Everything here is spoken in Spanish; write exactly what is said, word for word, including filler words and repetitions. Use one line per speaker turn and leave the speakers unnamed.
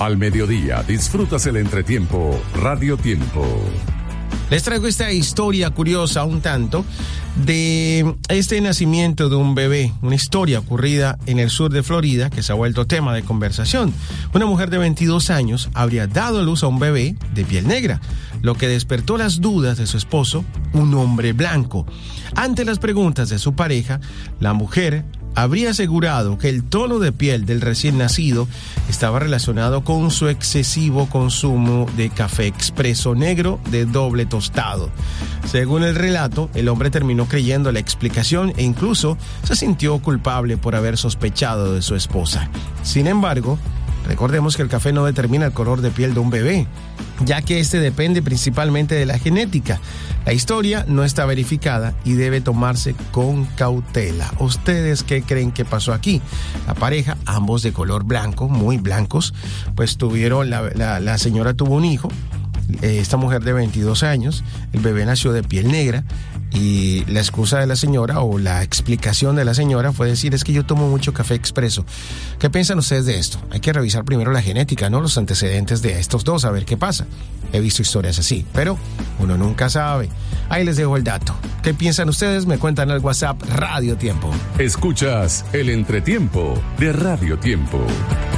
Al mediodía disfrutas el entretiempo Radio Tiempo.
Les traigo esta historia curiosa un tanto de este nacimiento de un bebé, una historia ocurrida en el sur de Florida que se ha vuelto tema de conversación. Una mujer de veintidós años habría dado a luz a un bebé de piel negra, lo que despertó las dudas de su esposo, un hombre blanco. Ante las preguntas de su pareja, la mujer habría asegurado que el tono de piel del recién nacido estaba relacionado con su excesivo consumo de café expreso negro de doble tostado. Según el relato, el hombre terminó creyendo la explicación e incluso se sintió culpable por haber sospechado de su esposa. Sin embargo, recordemos que el café no determina el color de piel de un bebé, ya que este depende principalmente de la genética. La historia no está verificada y debe tomarse con cautela. ¿Ustedes qué creen que pasó aquí? La pareja, ambos de color blanco, muy blancos, pues tuvieron, la, la, la señora tuvo un hijo, esta mujer de veintidós años, el bebé nació de piel negra. Y la excusa de la señora o la explicación de la señora fue decir, es que yo tomo mucho café expreso. ¿Qué piensan ustedes de esto? Hay que revisar primero la genética, ¿no? Los antecedentes de estos dos, a ver qué pasa. He visto historias así, pero uno nunca sabe. Ahí les dejo el dato. ¿Qué piensan ustedes? Me cuentan al WhatsApp Radio Tiempo.
Escuchas el entretiempo de Radio Tiempo.